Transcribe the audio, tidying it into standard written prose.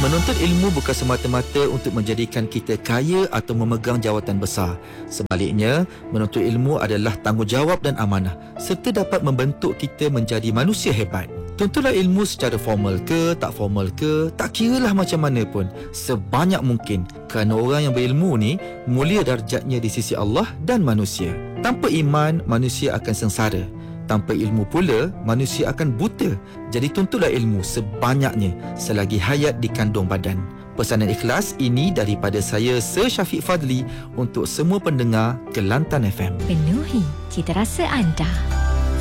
Menuntut ilmu bukan semata-mata untuk menjadikan kita kaya atau memegang jawatan besar. Sebaliknya, menuntut ilmu adalah tanggungjawab dan amanah serta dapat membentuk kita menjadi manusia hebat. Tuntutlah ilmu secara formal ke, tak formal ke, tak kiralah macam mana pun, sebanyak mungkin, kerana orang yang berilmu ni mulia darjatnya di sisi Allah dan manusia. Tanpa iman, manusia akan sengsara. Tanpa ilmu pula, manusia akan buta. Jadi tuntutlah ilmu sebanyaknya selagi hayat dikandung badan. Pesanan ikhlas ini daripada saya, Sir Syafiq Fadli, untuk semua pendengar Kelantan FM. Penuhi cita rasa anda.